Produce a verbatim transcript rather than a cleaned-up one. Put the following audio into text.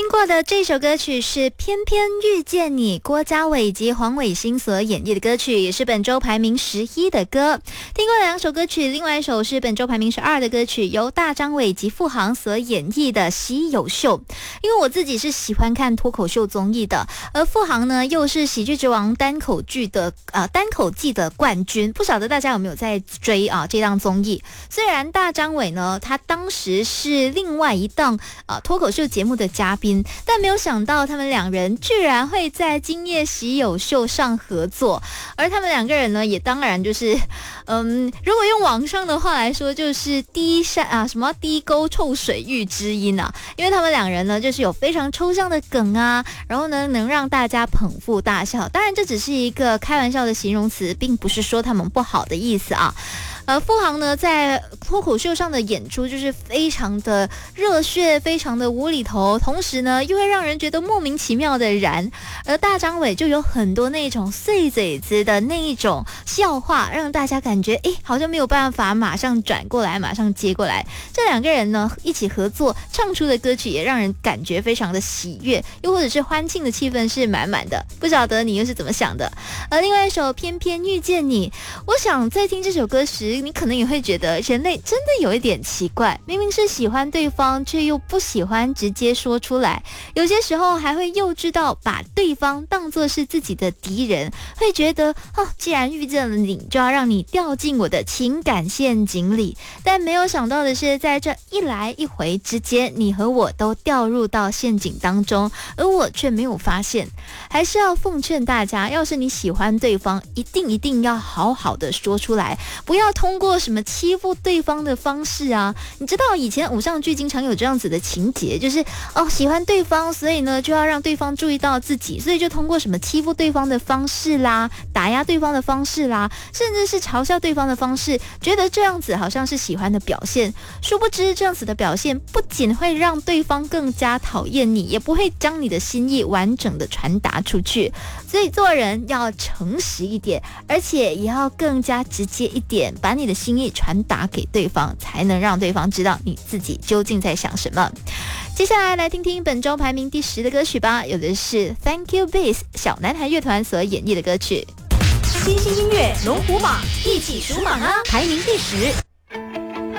听过的这首歌曲是《偏偏遇见你》，郭嘉伟及黄伟星所演绎的歌曲，也是本周排名十一的歌。听过两首歌曲，另外一首是本周排名十二的歌曲，由大张伟及傅航所演绎的《喜有秀》。因为我自己是喜欢看脱口秀综艺的，而傅航呢又是喜剧之王单口剧的呃单口季的冠军，不晓得大家有没有在追啊这档综艺？虽然大张伟呢，他当时是另外一档呃脱口秀节目的嘉宾，但没有想到他们两人居然会在今夜喜有秀上合作，而他们两个人呢，也当然就是，嗯，如果用网上的话来说，就是低山啊什么低沟臭水浴知音啊，因为他们两人呢，就是有非常抽象的梗啊，然后呢，能让大家捧腹大笑。当然，这只是一个开玩笑的形容词，并不是说他们不好的意思啊。呃，傅航呢在脱口秀上的演出就是非常的热血，非常的无厘头，同时呢又会让人觉得莫名其妙的燃。而大张伟就有很多那种碎嘴子的那一种笑话，让大家感觉诶好像没有办法马上转过来，马上接过来。这两个人呢一起合作唱出的歌曲也让人感觉非常的喜悦，又或者是欢庆的气氛是满满的。不晓得你又是怎么想的？而另外一首《偏偏遇见你》，我想在听这首歌时，你可能也会觉得人类真的有一点奇怪，明明是喜欢对方，却又不喜欢直接说出来，有些时候还会幼稚到把对方当作是自己的敌人，会觉得哦，既然遇见了你，就要让你掉进我的情感陷阱里。但没有想到的是，在这一来一回之间，你和我都掉入到陷阱当中，而我却没有发现。还是要奉劝大家，要是你喜欢对方，一定一定要好好的说出来，不要通过什么欺负对方的方式啊。你知道以前偶像剧经常有这样子的情节，就是哦喜欢对方，所以呢就要让对方注意到自己，所以就通过什么欺负对方的方式啦，打压对方的方式啦，甚至是嘲笑对方的方式，觉得这样子好像是喜欢的表现。殊不知这样子的表现不仅会让对方更加讨厌你，也不会将你的心意完整的传达出去。所以做人要诚实一点，而且也要更加直接一点，把你的心意传达给对方，才能让对方知道你自己究竟在想什么。接下来来听听本周排名第十的歌曲吧，有的是 Thank You Bass 小男孩乐团所演绎的歌曲。 新兴音乐龙虎榜，一起数榜啊！排名第十。